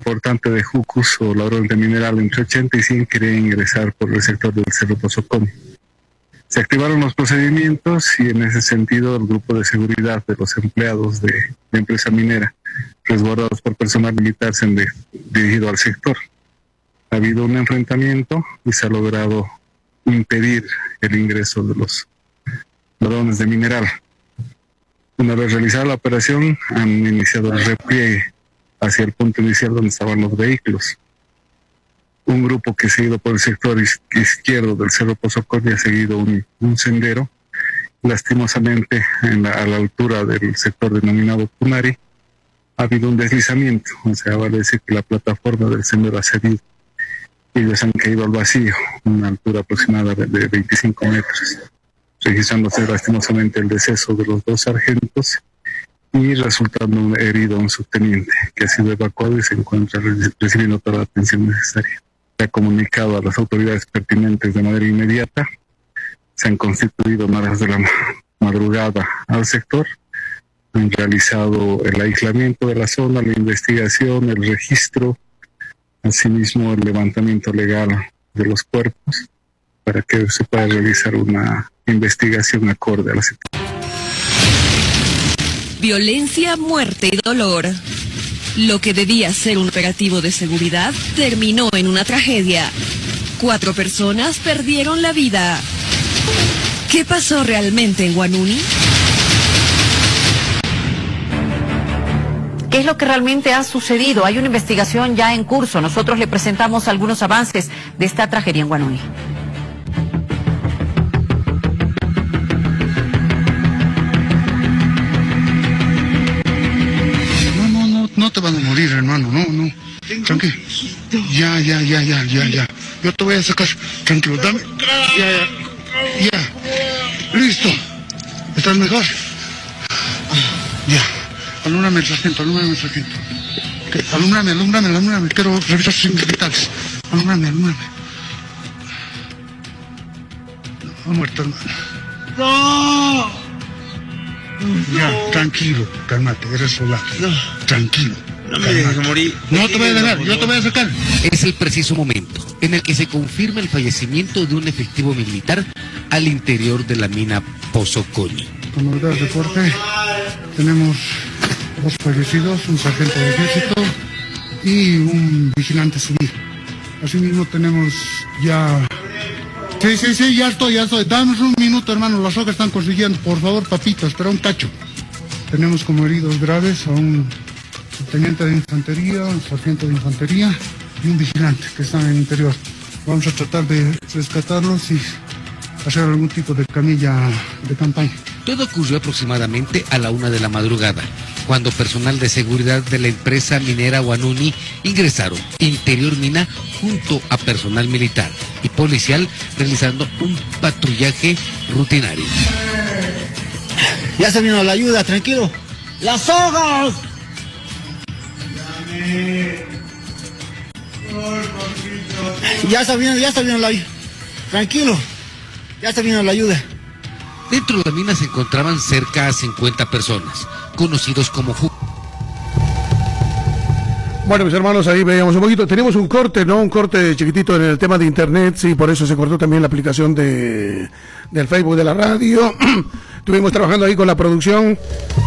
importante de Jucus o ladrones de mineral entre 80 y 100 querían ingresar por el sector del Cerro Pozoconi. Se activaron los procedimientos y en ese sentido el grupo de seguridad de los empleados de empresa minera, resguardados por personal militar, se han dirigido al sector. Ha habido un enfrentamiento y se ha logrado impedir el ingreso de los ladrones de mineral. Una vez realizada la operación, han iniciado el repliegue hacia el punto inicial donde estaban los vehículos. Un grupo que se ha ido por el sector izquierdo del Cerro Pozoconi ha seguido un sendero. Lastimosamente, a la altura del sector denominado Punari, ha habido un deslizamiento. O sea, vale decir que la plataforma del sendero ha cedido. Ellos han caído al vacío, a una altura aproximada de 25 metros, registrándose lastimosamente el deceso de los 2 sargentos y resultando herido un subteniente que ha sido evacuado y se encuentra recibiendo toda la atención necesaria. Se ha comunicado a las autoridades pertinentes de manera inmediata, se han constituido en horas de la madrugada al sector, han realizado el aislamiento de la zona, la investigación, el registro, asimismo el levantamiento legal de los cuerpos para que se pueda realizar una investigación acorde a la situación. Violencia, muerte y dolor. Lo que debía ser un operativo de seguridad terminó en una tragedia. 4 personas perdieron la vida. ¿Qué pasó realmente en Huanuni? ¿Qué es lo que realmente ha sucedido? Hay una investigación ya en curso. Nosotros le presentamos algunos avances de esta tragedia en Huanuni. No te van a morir, hermano, no. Tranquilo. Ya. Yo te voy a sacar. Tranquilo, dame. Ya. Listo. ¿Estás mejor? Ya. Alúmbrame el sargento. Okay. Alúmbrame. Quiero revisar sus signos vitales. Alúmbrame. No, ha muerto, hermano. ¡No! Ya, tranquilo, cálmate, eres soldado. No. Tranquilo. No me dejes morir. No te voy a dejar, yo te voy a sacar. Es el preciso momento en el que se confirma el fallecimiento de un efectivo militar al interior de la mina Pozoconi. Como verdad de reporte, tenemos 2 fallecidos, un sargento de ejército y un vigilante civil. Asimismo tenemos ya... Sí, ya estoy. Danos un minuto, hermano, las hojas están consiguiendo. Por favor, papito, espera un cacho. Tenemos como heridos graves a un subteniente de infantería, un sargento de infantería y un vigilante que están en el interior. Vamos a tratar de rescatarlos y hacer algún tipo de camilla de campaña. Todo ocurrió aproximadamente a la 1 de la madrugada, cuando personal de seguridad de la empresa minera Huanuni ingresaron interior mina junto a personal militar y policial realizando un patrullaje rutinario. Ya se vino la ayuda, tranquilo. ¡Las hojas! Ya está vino la ayuda. Tranquilo. Ya está vino la ayuda. Dentro de la mina se encontraban cerca a 50 personas, conocidos como Bueno, mis hermanos, ahí veíamos un poquito. Tenemos un corte, ¿no? Un corte chiquitito en el tema de internet, sí, por eso se cortó también la aplicación del Facebook de la radio. Estuvimos trabajando ahí con la producción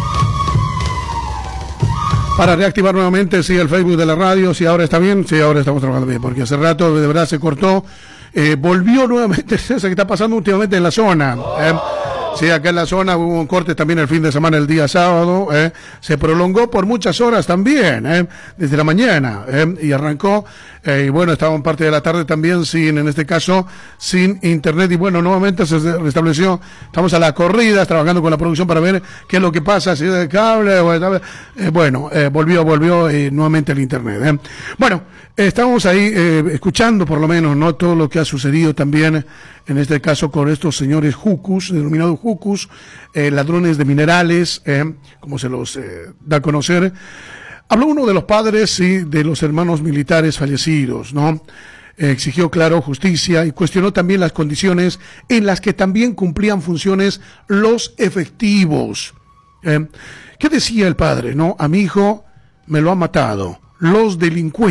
para reactivar nuevamente, sí, el Facebook de la radio. Sí, ahora está bien, sí, ahora estamos trabajando bien, porque hace rato de verdad se cortó. Volvió nuevamente, eso que está pasando últimamente en la zona. Sí, acá en la zona hubo un corte también el fin de semana, el día sábado, se prolongó por muchas horas también, desde la mañana, y arrancó, y bueno, estaba en parte de la tarde también en este caso, sin internet, y bueno, nuevamente se restableció, estamos a la corrida, trabajando con la producción para ver qué es lo que pasa, si es de cable, volvió nuevamente el internet, Bueno, estamos ahí escuchando por lo menos, ¿no? Todo lo que ha sucedido también, en este caso con estos señores Jucus, denominados Jucus, ladrones de minerales, como se los da a conocer. Habló uno de los padres, sí, de los hermanos militares fallecidos, ¿no? Exigió, claro, justicia y cuestionó también las condiciones en las que también cumplían funciones los efectivos. ¿Qué decía el padre, no? A mi hijo me lo ha matado. Los delincuentes